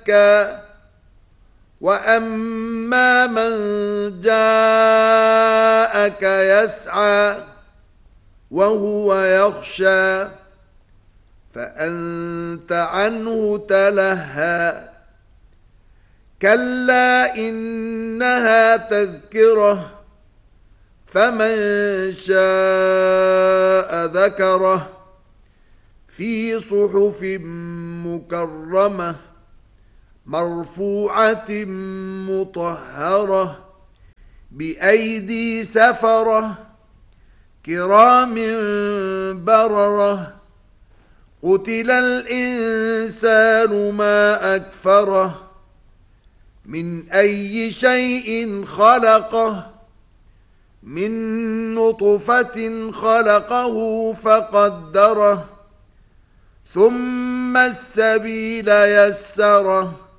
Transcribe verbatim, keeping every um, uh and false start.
يزكى وأما من جاءك يسعى وهو يخشى فأنت عنه تلهى كلا إنها تذكرة فمن شاء ذكره في صحف مكرمة مرفوعة مطهرة بأيدي سفرة كرام بررة قتل الإنسان ما أكفره من أي شيء خلقه من نطفة خلقه فقدره ثم السبيل يسره